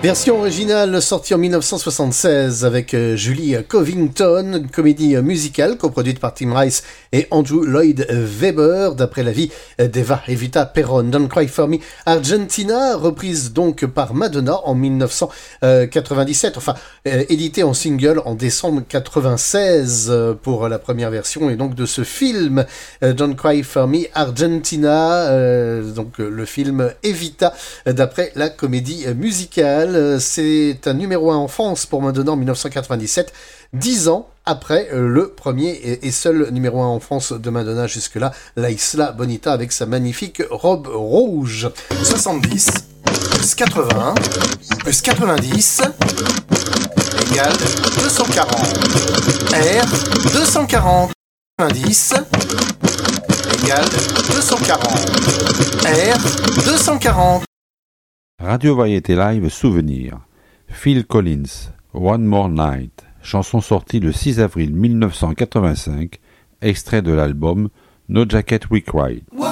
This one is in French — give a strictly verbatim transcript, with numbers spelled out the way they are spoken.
Version originale sortie en dix-neuf cent soixante-seize avec Julie Covington, une comédie musicale coproduite par Tim Rice et Andrew Lloyd Webber, d'après la vie d'Eva Evita Perón. Don't Cry For Me Argentina, reprise donc par Madonna en dix-neuf cent quatre-vingt-dix-sept, enfin euh, éditée en single en décembre quatre-vingt-seize euh, pour la première version, et donc de ce film euh, Don't Cry For Me Argentina, euh, donc euh, le film Evita euh, d'après la comédie musicale. C'est un numéro un en France pour Madonna en dix-neuf cent quatre-vingt-dix-sept, dix ans après le premier et seul numéro un en France de Madonna jusque-là, La Isla Bonita, avec sa magnifique robe rouge. soixante-dix plus quatre-vingts plus quatre-vingt-dix égale deux cent quarante. R deux cent quarante. quatre-vingt-dix égale deux cent quarante. R deux cent quarante. Radio Variété Live Souvenir. Phil Collins, One More Night, chanson sortie le six avril mille neuf cent quatre-vingt-cinq, extrait de l'album No Jacket We Cried.